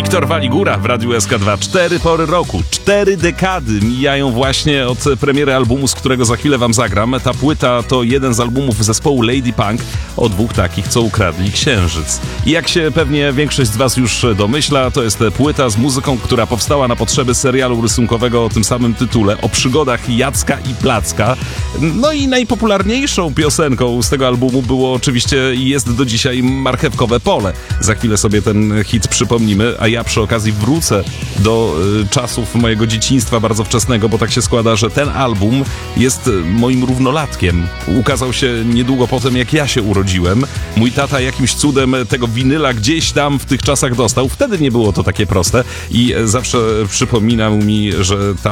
Wiktor Waligura w Radiu SK2. 4 pory roku, 4 dekady mijają właśnie od premiery albumu, z którego za chwilę wam zagram. Ta płyta to jeden z albumów zespołu Lady Punk, o dwóch takich, co ukradli Księżyc. I jak się pewnie większość z was już domyśla, to jest płyta z muzyką, która powstała na potrzeby serialu rysunkowego o tym samym tytule, o przygodach Jacka i Placka. No i najpopularniejszą piosenką z tego albumu było oczywiście i jest do dzisiaj Marchewkowe Pole. Za chwilę sobie ten hit przypomnimy, a ja przy okazji wrócę do czasów mojego dzieciństwa bardzo wczesnego, bo tak się składa, że ten album jest moim równolatkiem. Ukazał się niedługo po tym, jak ja się urodziłem. Mój tata jakimś cudem tego winyla gdzieś tam w tych czasach dostał. Wtedy nie było to takie proste i zawsze przypominał mi, że ta